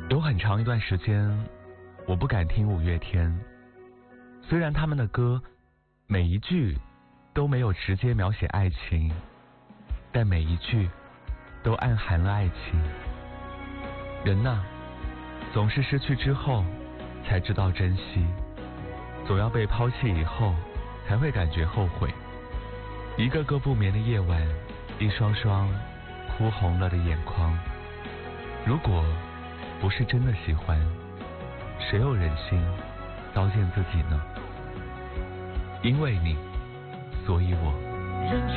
有很长一段时间，我不敢听五月天。虽然他们的歌每一句都没有直接描写爱情，但每一句都暗含了爱情。人呐，总是失去之后才知道珍惜，总要被抛弃以后才会感觉后悔。一个个不眠的夜晚，一双双哭红了的眼眶。如果不是真的喜欢，谁又忍心刀剑自己呢？因为你，所以我。 人